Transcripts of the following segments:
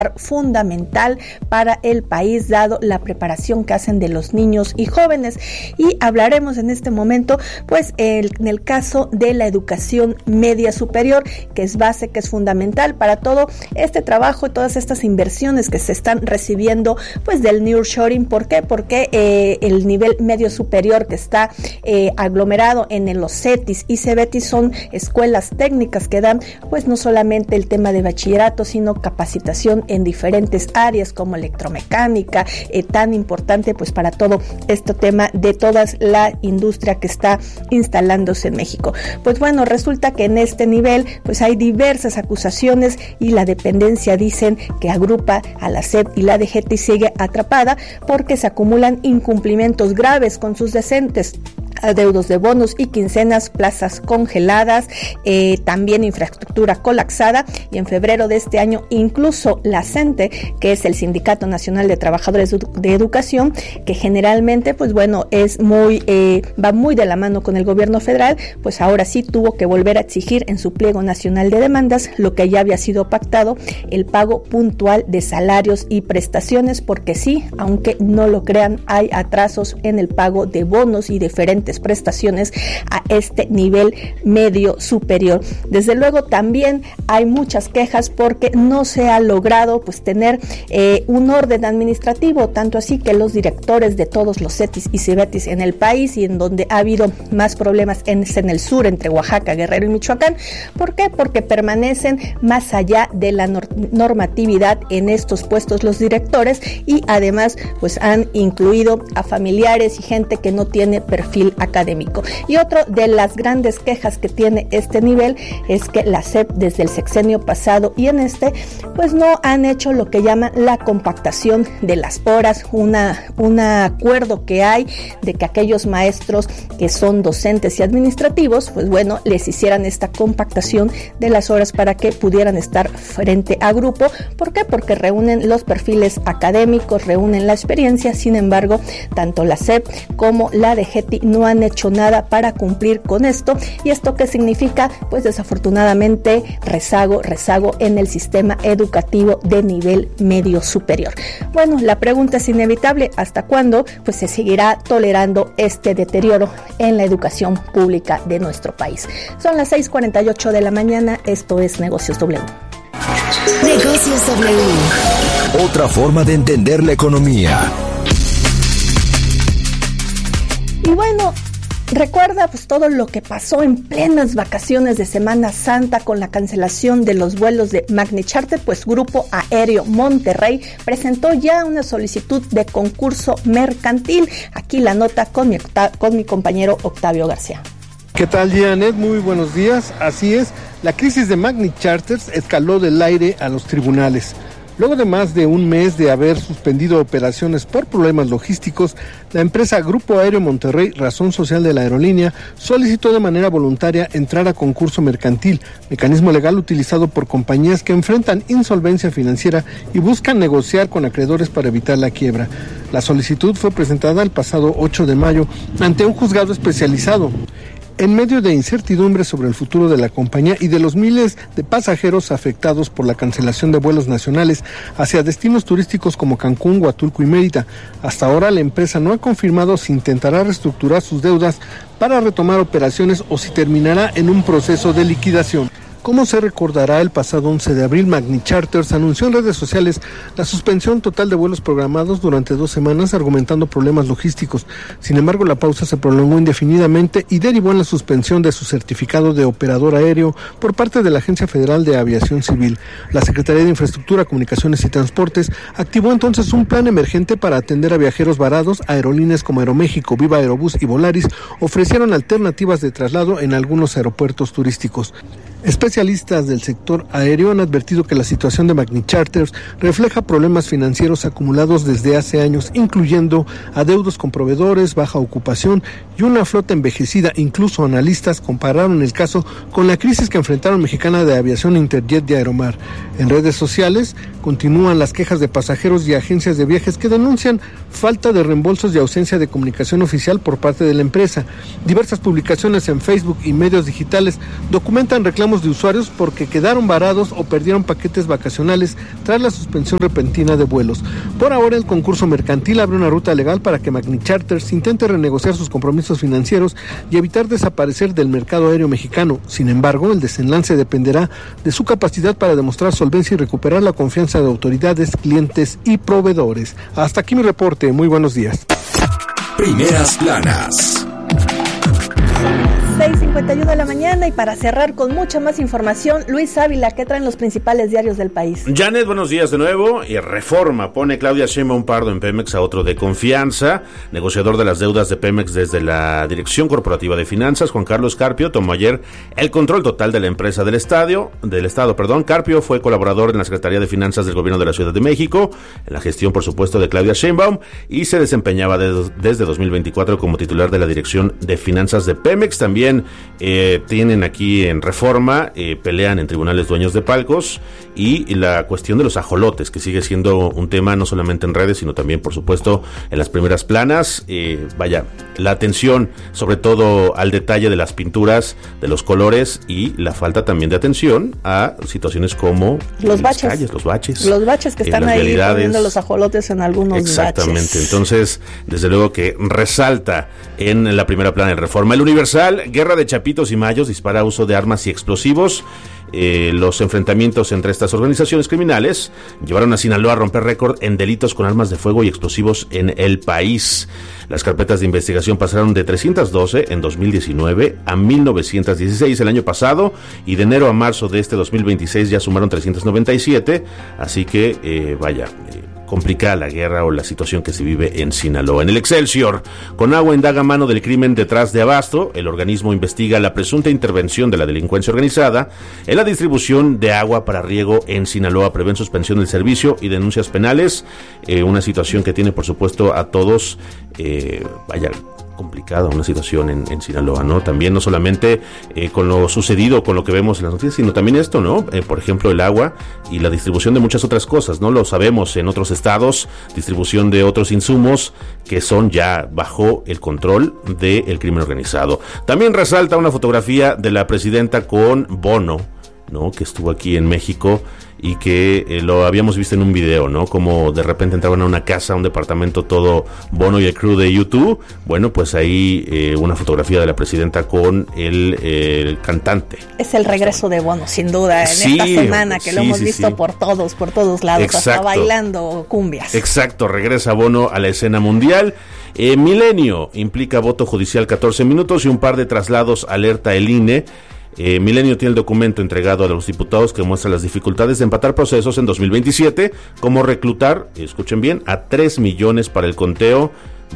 fundamental para el país, dado la preparación que hacen de los niños y jóvenes. Y hablaremos en este momento, pues, en el caso de la educación media superior, que es base, que es fundamental para todo este trabajo y todas estas inversiones que se están recibiendo, pues, del nearshoring. ¿Por qué? Porque el nivel medio superior que está aglomerado en los CETIS y CEBETIS son escuelas técnicas que dan, pues, no solamente el tema de bachillerato, sino capacitación en diferentes áreas como electromecánica, tan importante, pues, para todo este tema de toda la industria que está instalándose en México. Pues bueno, resulta que en este nivel, pues, hay diversas acusaciones y la dependencia, dicen, que agrupa a la SEP y la DGT sigue atrapada porque se acumulan incumplimientos graves con sus docentes, adeudos de bonos y quincenas, plazas congeladas, también infraestructura colapsada, y en febrero de este año incluso la CENTE, que es el Sindicato Nacional de Trabajadores de Educación, que generalmente, pues bueno, va muy de la mano con el gobierno federal, pues ahora sí tuvo que volver a exigir en su pliego nacional de demandas lo que ya había sido pactado, el pago puntual de salarios y prestaciones, porque sí, aunque no lo crean, hay atrasos en el pago de bonos y diferentes prestaciones a este nivel medio superior. Desde luego también hay muchas quejas porque no se ha logrado, pues, tener un orden administrativo, tanto así que los directores de todos los CETIS y CEBETIS en el país, y en donde ha habido más problemas es en el sur, entre Oaxaca, Guerrero y Michoacán. ¿Por qué? Porque permanecen más allá de la normatividad en estos puestos los directores, y además, pues, han incluido a familiares y gente que no tiene perfil académico. Y otro de las grandes quejas que tiene este nivel es que la SEP desde el sexenio pasado y en este, pues, no han hecho lo que llaman la compactación de las horas, un acuerdo que hay de que aquellos maestros que son docentes y administrativos, pues bueno, les hicieran esta compactación de las horas para que pudieran estar frente a grupo. ¿Por qué? Porque reúnen los perfiles académicos, reúnen la experiencia. Sin embargo, tanto la SEP como la DGT no han hecho nada para cumplir con esto. ¿Y esto qué significa? Pues desafortunadamente rezago en el sistema educativo de nivel medio superior. Bueno, la pregunta es inevitable: ¿hasta cuándo, pues, se seguirá tolerando este deterioro en la educación pública de nuestro país? Son las 6:48 de la mañana, esto es Negocios W. Negocios W. Otra forma de entender la economía. Y bueno, recuerda, pues, todo lo que pasó en plenas vacaciones de Semana Santa con la cancelación de los vuelos de Magni Charter. Pues Grupo Aéreo Monterrey presentó ya una solicitud de concurso mercantil. Aquí la nota con mi compañero Octavio García. ¿Qué tal, Janet? Muy buenos días. Así es, la crisis de Magni Charters escaló del aire a los tribunales. Luego de más de un mes de haber suspendido operaciones por problemas logísticos, la empresa Grupo Aéreo Monterrey, razón social de la aerolínea, solicitó de manera voluntaria entrar a concurso mercantil, mecanismo legal utilizado por compañías que enfrentan insolvencia financiera y buscan negociar con acreedores para evitar la quiebra. La solicitud fue presentada el pasado 8 de mayo ante un juzgado especializado. En medio de incertidumbre sobre el futuro de la compañía y de los miles de pasajeros afectados por la cancelación de vuelos nacionales hacia destinos turísticos como Cancún, Huatulco y Mérida, hasta ahora la empresa no ha confirmado si intentará reestructurar sus deudas para retomar operaciones o si terminará en un proceso de liquidación. Como se recordará, el pasado 11 de abril, Magni Charters anunció en redes sociales la suspensión total de vuelos programados durante 2 semanas, argumentando problemas logísticos. Sin embargo, la pausa se prolongó indefinidamente y derivó en la suspensión de su certificado de operador aéreo por parte de la Agencia Federal de Aviación Civil. La Secretaría de Infraestructura, Comunicaciones y Transportes activó entonces un plan emergente para atender a viajeros varados. Aerolíneas como Aeroméxico, Viva Aerobús y Volaris ofrecieron alternativas de traslado en algunos aeropuertos turísticos. Especialistas del sector aéreo han advertido que la situación de Magni Charters refleja problemas financieros acumulados desde hace años, incluyendo adeudos con proveedores, baja ocupación y una flota envejecida. Incluso analistas compararon el caso con la crisis que enfrentaron Mexicana de Aviación, Interjet y Aeromar. En redes sociales continúan las quejas de pasajeros y agencias de viajes que denuncian falta de reembolsos y ausencia de comunicación oficial por parte de la empresa. Diversas publicaciones en Facebook y medios digitales documentan reclamos reclamos de usuarios porque quedaron varados o perdieron paquetes vacacionales tras la suspensión repentina de vuelos. Por ahora, el concurso mercantil abre una ruta legal para que MagniCharters intente renegociar sus compromisos financieros y evitar desaparecer del mercado aéreo mexicano. Sin embargo, el desenlace dependerá de su capacidad para demostrar solvencia y recuperar la confianza de autoridades, clientes y proveedores. Hasta aquí mi reporte. Muy buenos días. Primeras planas. 6:51 de la mañana, y para cerrar con mucha más información, Luis Ávila, ¿qué traen los principales diarios del país? Janet, buenos días de nuevo. Y Reforma pone Claudia Sheinbaum Pardo en Pemex a otro de confianza. Negociador de las deudas de Pemex desde la Dirección Corporativa de Finanzas, Juan Carlos Carpio, tomó ayer el control total de la empresa del Estado. Carpio fue colaborador en la Secretaría de Finanzas del Gobierno de la Ciudad de México, en la gestión, por supuesto, de Claudia Sheinbaum, y se desempeñaba desde 2024 como titular de la Dirección de Finanzas de Pemex. También tienen aquí en Reforma, pelean en tribunales dueños de palcos, y la cuestión de los ajolotes, que sigue siendo un tema no solamente en redes, sino también, por supuesto, en las primeras planas. La atención sobre todo al detalle de las pinturas, de los colores, y la falta también de atención a situaciones como los baches, calles, los baches que están ahí poniendo los ajolotes en algunos exactamente baches. Entonces, desde luego que resalta en la primera plana de Reforma. El Universal: guerra de chapitos y mayos, dispara uso de armas y explosivos. Los enfrentamientos entre estas organizaciones criminales llevaron a Sinaloa a romper récord en delitos con armas de fuego y explosivos en el país. Las carpetas de investigación pasaron de 312 en 2019 a 1916 el año pasado, y de enero a marzo de este 2026 ya sumaron 397, así que complicada la guerra o la situación que se vive en Sinaloa. En el Excelsior: Conagua indaga mano del crimen detrás de Abasto. El organismo investiga la presunta intervención de la delincuencia organizada en la distribución de agua para riego en Sinaloa. Prevén suspensión del servicio y denuncias penales. Una situación que tiene, por supuesto, a todos complicada una situación en Sinaloa, ¿no? También no solamente con lo sucedido, con lo que vemos en las noticias, sino también esto, ¿no? Por ejemplo, el agua y la distribución de muchas otras cosas, ¿no? Lo sabemos en otros estados, distribución de otros insumos que son ya bajo el control del crimen organizado. También resalta una fotografía de la presidenta con Bono, ¿no? Que estuvo aquí en México, y que lo habíamos visto en un video, ¿no? Como de repente entraban a una casa, a un departamento, todo Bono y el crew de YouTube. Bueno, pues ahí una fotografía de la presidenta con el cantante. Es el regreso de Bono, sin duda, en esta semana, que lo hemos visto por todos lados. Exacto. Hasta bailando cumbias. Exacto, regresa Bono a la escena mundial. Milenio: implica voto judicial 14 minutos y un par de traslados, alerta el INE. Milenio tiene el documento entregado a los diputados que muestra las dificultades de empatar procesos en 2027, como reclutar, escuchen bien, a 3 millones para el conteo.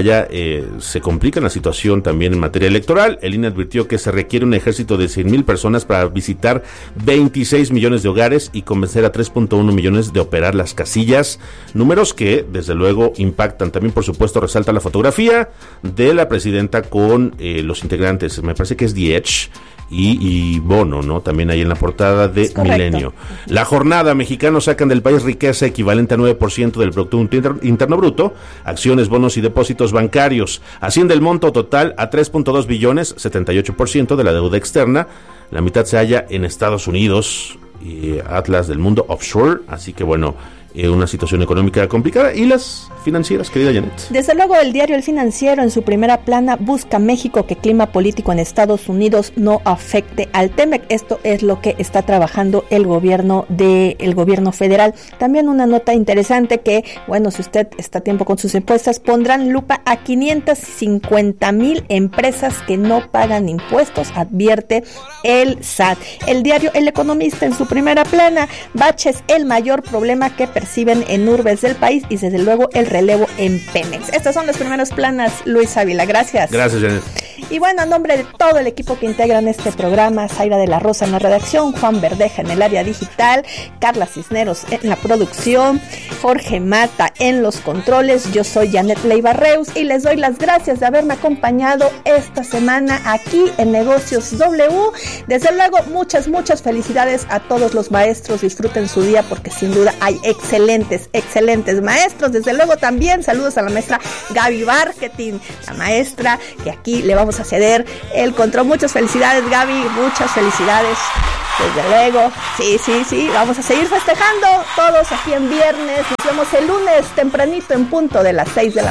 Se complica la situación también en materia electoral. El INE advirtió que se requiere un ejército de 100,000 personas para visitar 26 millones de hogares y convencer a 3.1 millones de operar las casillas. Números que, desde luego, impactan. También, por supuesto, resalta la fotografía de la presidenta con los integrantes, me parece que es Diech y Bono, ¿no? También ahí en la portada de Milenio. La Jornada: mexicanos sacan del país riqueza equivalente a 9% del Producto Interno Bruto, acciones, bonos y depósitos bancarios. Asciende el monto total a 3.2 billones, 78% de la deuda externa. La mitad se halla en Estados Unidos, Atlas del Mundo Offshore, así que bueno, una situación económica complicada. ¿Y las financieras, querida Janet? Desde luego, el diario El Financiero en su primera plana busca México que clima político en Estados Unidos no afecte al TEMEC. Esto es lo que está trabajando el gobierno federal. También una nota interesante que, bueno, si usted está a tiempo con sus impuestos, pondrán lupa a 550,000 empresas que no pagan impuestos, advierte el SAT. El diario El Economista en su primera plana: baches, el mayor problema que perciben en urbes del país, y desde luego el relevo en Pemex. Estas son las primeras planas, Luis Ávila. Gracias. Gracias, Janet. Y bueno, a nombre de todo el equipo que integran este programa: Zaira de la Rosa en la redacción, Juan Verdeja en el área digital, Carla Cisneros en la producción, Jorge Mata en los controles. Yo soy Janet Leiva Reus y les doy las gracias de haberme acompañado esta semana aquí en Negocios W. Desde luego, muchas felicidades a todos los maestros. Disfruten su día porque sin duda hay excelentes maestros. Desde luego también saludos a la maestra Gaby Marketing, la maestra que aquí le vamos a ceder el control. Muchas felicidades, Gaby, muchas felicidades. Desde luego, sí, vamos a seguir festejando todos aquí en viernes. Nos vemos el lunes tempranito en punto de las 6 de la